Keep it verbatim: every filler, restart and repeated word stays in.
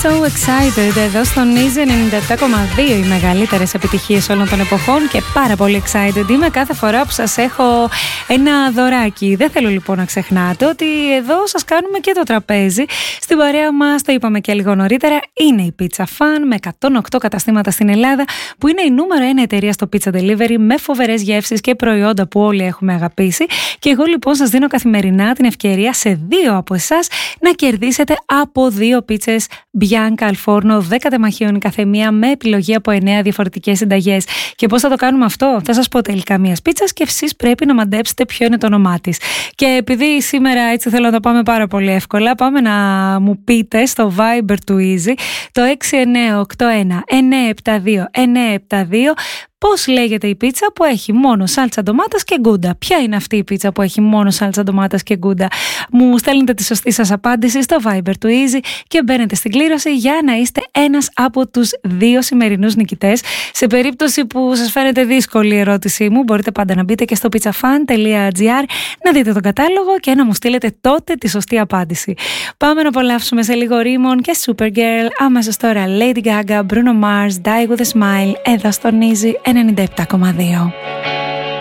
So Excited εδώ στον Easy ενενήντα επτά κόμμα δύο, οι μεγαλύτερες επιτυχίες όλων των εποχών, και πάρα πολύ excited είμαι κάθε φορά που σας έχω ένα δωράκι. Δεν θέλω λοιπόν να ξεχνάτε ότι εδώ σας κάνουμε και το τραπέζι. Στην παρέα μας, το είπαμε και λίγο νωρίτερα, είναι η Pizza Fan με εκατόν οκτώ καταστήματα στην Ελλάδα, που είναι η νούμερο ένα εταιρεία στο pizza delivery, με φοβερές γεύσεις και προϊόντα που όλοι έχουμε αγαπήσει. Και εγώ λοιπόν σας δίνω καθημερινά την ευκαιρία σε δύο από εσάς να κερδίσετε από δύο πίτσες Bianca al Forno, δέκα τεμαχίων η καθεμία, με επιλογή από εννέα διαφορετικές συνταγές. Και πώς θα το κάνουμε αυτό? Θα σας πω τελικά μιας πίτσας και εσείς πρέπει να μαντέψετε ποιο είναι το όνομά της. Και επειδή σήμερα έτσι θέλω να το πάμε πάρα πολύ εύκολα, πάμε να μου πείτε στο Viber του Easy το έξι εννέα οκτώ ένα εννέα επτά δύο εννέα επτά δύο πώς λέγεται η πίτσα που έχει μόνο σάλτσα ντομάτας και γκούντα. Ποια είναι αυτή η πίτσα που έχει μόνο σάλτσα ντομάτας και γκούντα? Μου στέλνετε τη σωστή σας απάντηση στο Viber του Easy και μπαίνετε στην κλήρωση για να είστε ένας από τους δύο σημερινούς νικητές. Σε περίπτωση που σας φαίνεται δύσκολη η ερώτησή μου, μπορείτε πάντα να μπείτε και στο pizzafan τελεία gr, να δείτε τον κατάλογο και να μου στείλετε τότε τη σωστή απάντηση. Πάμε να απολαύσουμε σε λίγο Ρίμον και Supergirl. Αμέσως τώρα Lady Gaga, Bruno Mars, Die With A Smile, εδώ στον Easy ενενήντα επτά κόμμα δύο.